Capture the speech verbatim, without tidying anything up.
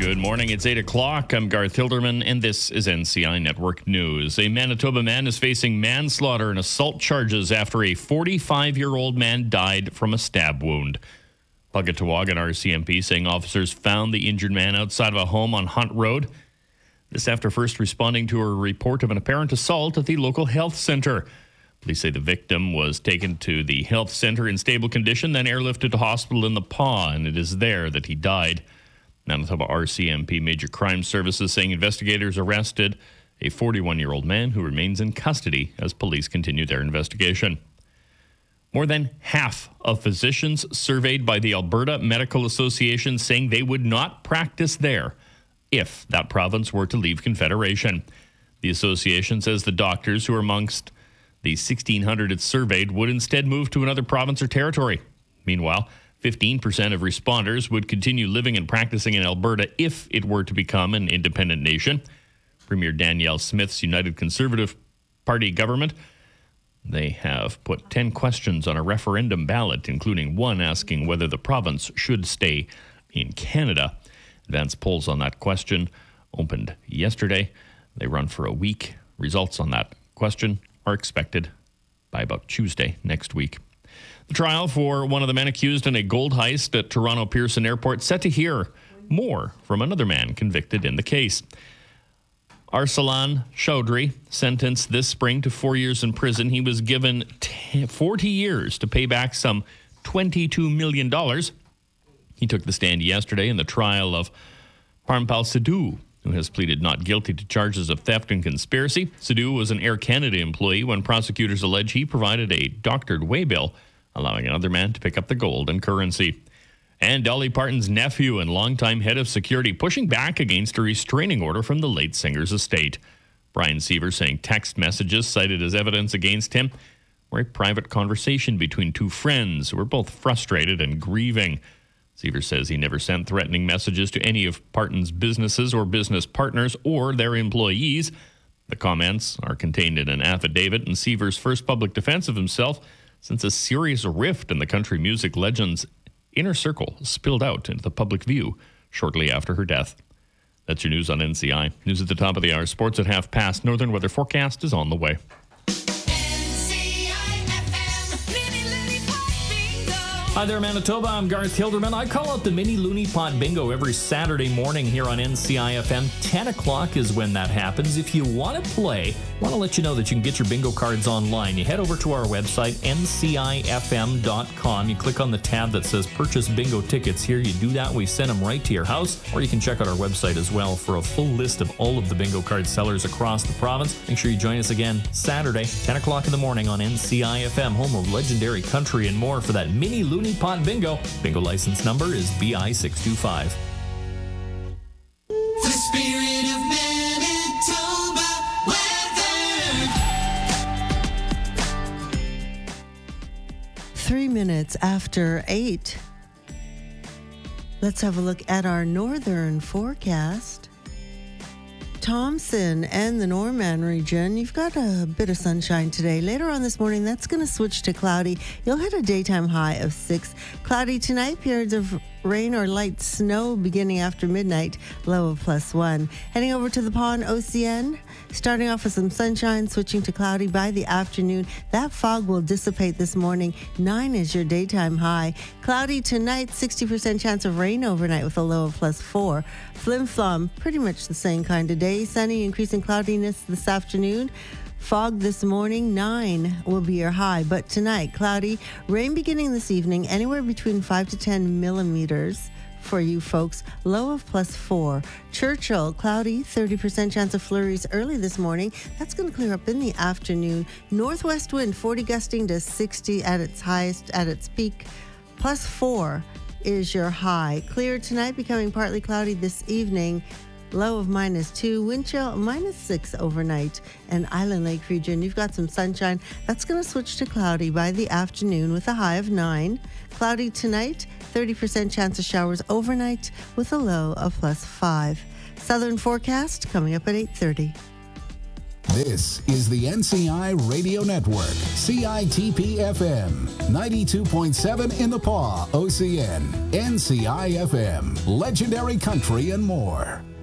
Good morning. It's eight o'clock. I'm Garth Hilderman, and this is N C I Network News. A Manitoba man is facing manslaughter and assault charges after a forty-five-year-old man died from a stab wound. Pugatawagan R C M P saying officers found the injured man outside of a home on Hunt Road. This after first responding to a report of an apparent assault at the local health centre. Police say the victim was taken to the health centre in stable condition, then airlifted to hospital in the Paw, and it is there that he died. Manitoba R C M P Major Crime Services saying investigators arrested a forty-one-year-old man who remains in custody as police continue their investigation. More than half of physicians surveyed by the Alberta Medical Association saying they would not practice there if that province were to leave Confederation. The association says the doctors who are amongst the sixteen hundred it surveyed would instead move to another province or territory. Meanwhile, fifteen percent of responders would continue living and practicing in Alberta if it were to become an independent nation. Premier Danielle Smith's United Conservative Party government, they have put ten questions on a referendum ballot, including one asking whether the province should stay in Canada. Advance polls on that question opened yesterday. They run for a week. Results on that question are expected by about Tuesday next week. The trial for one of the men accused in a gold heist at Toronto Pearson Airport set to hear more from another man convicted in the case. Arsalan Chaudhry, sentenced this spring to four years in prison. He was given forty years to pay back some twenty-two million dollars. He took the stand yesterday in the trial of Parmpal Sidhu, who has pleaded not guilty to charges of theft and conspiracy. Sidhu was an Air Canada employee when prosecutors allege he provided a doctored waybill, allowing another man to pick up the gold and currency. And Dolly Parton's nephew and longtime head of security pushing back against a restraining order from the late singer's estate. Brian Seaver saying text messages cited as evidence against him were a private conversation between two friends who were both frustrated and grieving. Seaver says he never sent threatening messages to any of Parton's businesses or business partners or their employees. The comments are contained in an affidavit, and Seaver's first public defense of himself since a serious rift in the country music legend's inner circle spilled out into the public view shortly after her death. That's your news on N C I. News at the top of the hour. Sports at half past. Northern weather forecast is on the way. Hi there, Manitoba. I'm Garth Hilderman. I call out the Mini Looney Pot Bingo every Saturday morning here on N C I F M. ten o'clock is when that happens. If you want to play, I want to let you know that you can get your bingo cards online. You head over to our website, N C I F M dot com. You click on the tab that says Purchase Bingo Tickets here. You do that, we send them right to your house. Or you can check out our website as well for a full list of all of the bingo card sellers across the province. Make sure you join us again Saturday, ten o'clock in the morning on N C I F M, home of legendary country and more for that Mini Looney Pot Bingo. Bingo license number is B I six two five. The spirit of Manitoba weather. Three minutes after eight. Let's have a look at our northern forecast. Thompson and the Norman region, you've got a bit of sunshine today. Later on this morning, that's going to switch to cloudy. You'll hit a daytime high of six. Cloudy tonight, periods of rain or light snow beginning after midnight, low of plus one. Heading over to the Pond O C N, starting off with some sunshine, switching to cloudy by the afternoon. That fog will dissipate this morning. Nine is your daytime high. Cloudy tonight, sixty percent chance of rain overnight with a low of plus four. Flim flom, pretty much the same kind of day. Sunny, increasing cloudiness this afternoon. Fog this morning, nine will be your high, but tonight, cloudy. Rain beginning this evening, anywhere between five to ten millimeters for you folks. Low of plus four. Churchill, cloudy, thirty percent chance of flurries early this morning. That's going to clear up in the afternoon. Northwest wind, forty gusting to sixty at its highest, at its peak. Plus four is your high. Clear tonight, becoming partly cloudy this evening. Low of minus two, wind chill minus six overnight. And Island Lake region, you've got some sunshine. That's going to switch to cloudy by the afternoon with a high of nine. Cloudy tonight, thirty percent chance of showers overnight with a low of plus five. Southern forecast coming up at eight thirty. This is the N C I Radio Network, C I T P F M, ninety-two point seven in the Paw, O C N, N C I F M, Legendary Country and more.